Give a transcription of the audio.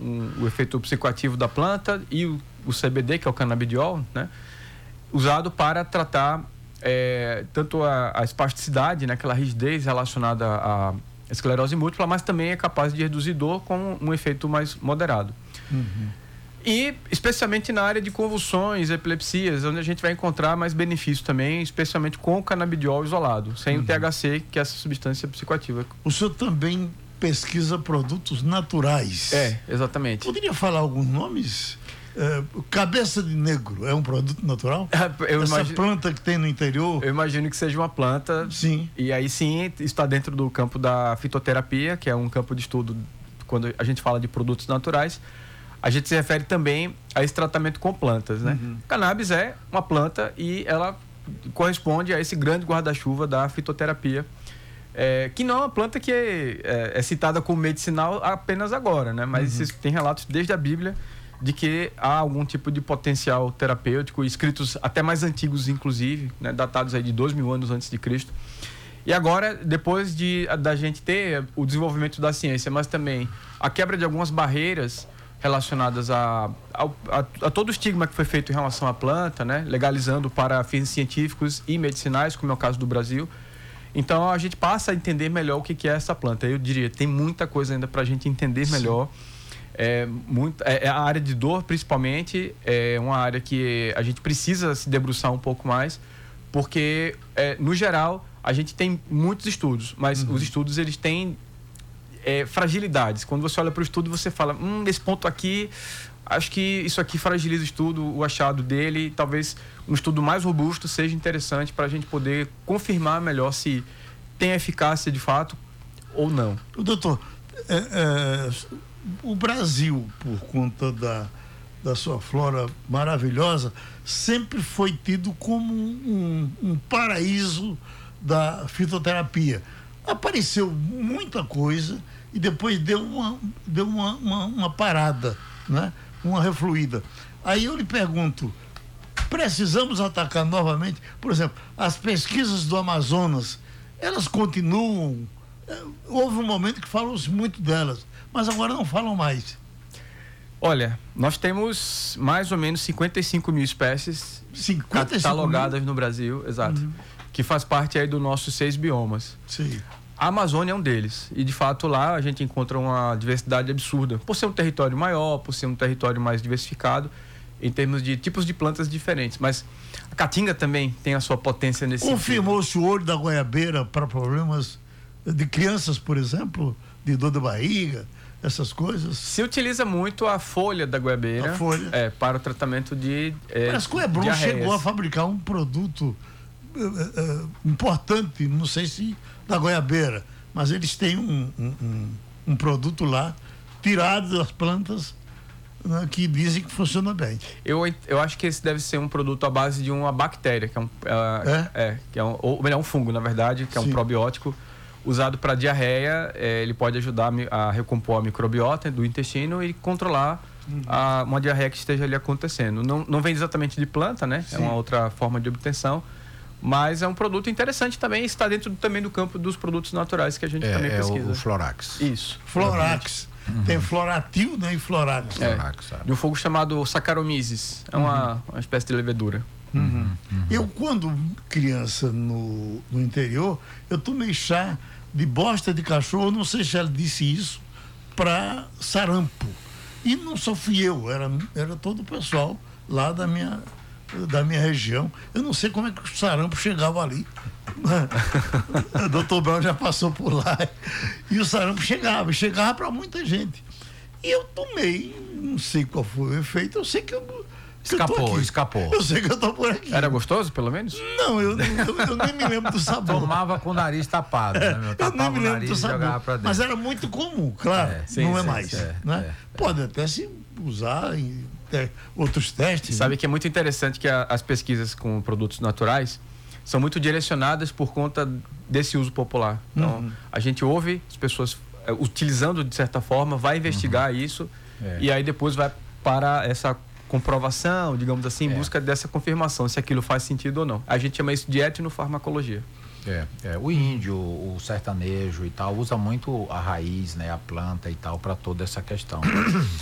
o efeito psicoativo da planta, e o CBD, que é o canabidiol, né? Usado para tratar tanto a espasticidade, né? Aquela rigidez relacionada à esclerose múltipla, mas também é capaz de reduzir dor com um efeito mais moderado. E especialmente na área de convulsões, epilepsias, onde a gente vai encontrar mais benefício também, especialmente com o canabidiol isolado, sem o THC, que é essa substância psicoativa. O senhor também pesquisa produtos naturais. Exatamente. Poderia falar alguns nomes? Cabeça de negro é um produto natural? Planta que tem no interior? Eu imagino que seja uma planta. Sim. E aí sim está dentro do campo da fitoterapia, que é um campo de estudo quando a gente fala de produtos naturais. A gente se refere também a esse tratamento com plantas, né? Cannabis é uma planta e ela corresponde a esse grande guarda-chuva da fitoterapia, que não é uma planta que é citada como medicinal apenas agora, né? Mas tem relatos desde a Bíblia de que há algum tipo de potencial terapêutico, escritos até mais antigos, inclusive, né? Datados aí de 2000 anos antes de Cristo. E agora, depois da gente ter o desenvolvimento da ciência, mas também a quebra de algumas barreiras relacionadas a todo o estigma que foi feito em relação à planta, né? Legalizando para fins científicos e medicinais, como é o caso do Brasil. Então a gente passa a entender melhor o que é essa planta. Eu diria, tem muita coisa ainda para a gente entender melhor. A área de dor, principalmente, é uma área que a gente precisa se debruçar um pouco mais, porque, no geral, a gente tem muitos estudos, mas os estudos, eles têm fragilidades. Quando você olha para o estudo, você fala, esse ponto aqui, acho que isso aqui fragiliza o estudo, o achado dele. Talvez um estudo mais robusto seja interessante para a gente poder confirmar melhor se tem eficácia de fato ou não. Doutor, o Brasil, por conta da sua flora maravilhosa, sempre foi tido como um paraíso da fitoterapia. Apareceu muita coisa e depois deu uma parada, né? Uma refluída. Aí eu lhe pergunto, precisamos atacar novamente? Por exemplo, as pesquisas do Amazonas, elas continuam? Houve um momento que falou-se muito delas, mas agora não falam mais. Olha, nós temos mais ou menos 55 mil espécies catalogadas no Brasil, exato, que faz parte aí dos nossos 6 biomas. Sim. A Amazônia é um deles, e de fato lá a gente encontra uma diversidade absurda, por ser um território maior, por ser um território mais diversificado, em termos de tipos de plantas diferentes, mas a caatinga também tem a sua potência nesse sentido. Confirmou-se o olho da goiabeira para problemas de crianças, por exemplo, de dor de barriga, essas coisas? Se utiliza muito a folha da goiabeira. A folha. Para o tratamento de Parece que o Hebron chegou a fabricar um produto importante, não sei se da goiabeira, mas eles têm um produto lá, tirado das plantas, né, que dizem que funciona bem. Eu acho que esse deve ser um produto à base de uma bactéria, que é um fungo, na verdade, que é um probiótico usado para diarreia. Ele pode ajudar a recompor a microbiota do intestino e controlar uma diarreia que esteja ali acontecendo. Não vem exatamente de planta, né? Sim. É uma outra forma de obtenção, mas é um produto interessante também, está dentro também do campo dos produtos naturais que a gente também pesquisa. O Florax. Isso. Florax. Tem Floratil, né? E Florax. De um fungo chamado Saccharomyces. É uma espécie de levedura. Eu, quando criança no interior, eu tomei chá de bosta de cachorro, não sei se ela disse isso, para sarampo. E não só fui eu, era todo o pessoal lá da minha região. Eu não sei como é que o sarampo chegava ali. O doutor Bel já passou por lá. E o sarampo chegava para muita gente. E eu tomei, não sei qual foi o efeito, eu sei que Escapou. Eu sei que eu tô por aqui. Era gostoso, pelo menos? Não, eu nem me lembro do sabor. Tomava com o nariz tapado, né, meu? Tapava o nariz e jogava pra dentro. Mas era muito comum, claro. Não é mais. Pode até se usar em outros testes. Sabe que é muito interessante que as pesquisas com produtos naturais são muito direcionadas por conta desse uso popular. Então, a gente ouve as pessoas utilizando de certa forma, vai investigar isso e aí depois vai para essa comprovação, digamos assim, em busca dessa confirmação, se aquilo faz sentido ou não. A gente chama isso de etnofarmacologia. O índio, o sertanejo e tal, usa muito a raiz, né, a planta e tal, para toda essa questão.